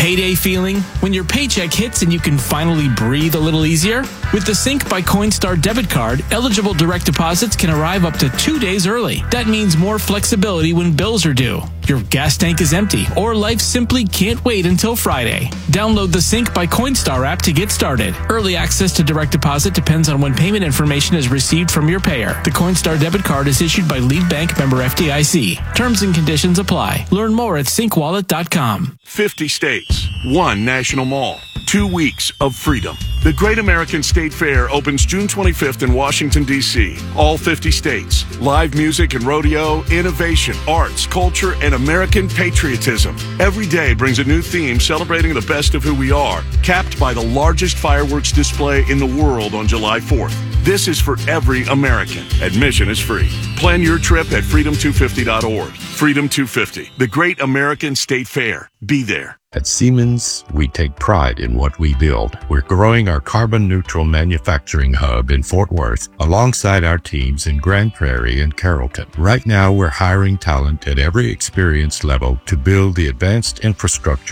payday feeling? When your paycheck hits and you can finally breathe a little easier? With the Sync by Coinstar debit card, eligible direct deposits can arrive up to 2 days early. That means more flexibility when bills are due, your gas tank is empty, or life simply can't wait until Friday. Download the Sync by Coinstar app to get started. Early access to direct deposit depends on when payment information is received from your payer. The Coinstar debit card is issued by Lead Bank, member FDIC. Terms and conditions apply. Learn more at synkwallet.com. 50 states, one national mall, 2 weeks of freedom. The Great American State Fair opens June 25th in Washington, D.C. All 50 states. Live music and rodeo, innovation, arts, culture, and American patriotism. Every day brings a new theme celebrating the best of who we are, capped by the largest fireworks display in the world on July 4th. This is for every American. Admission is free. Plan your trip at freedom250.org. Freedom 250, the Great American State Fair. Be there. At Siemens, we take pride in what we build. We're growing our carbon-neutral manufacturing hub in Fort Worth alongside our teams in Grand Prairie and Carrollton. Right now, we're hiring talent at every experience level to build the advanced infrastructure